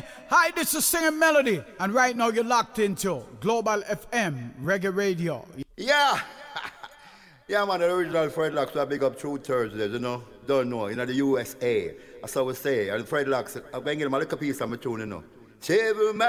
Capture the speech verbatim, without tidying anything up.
Hi, this is Singing Melody, and right now you're locked into Global F M Reggae Radio. Yeah! Yeah, man, the original Fred Locks are big up True Thursdays, you know. Don't know, in the U S A. That's how we say. And Fred Locks, I'm going to give him a little piece of my tune, you know. Chevy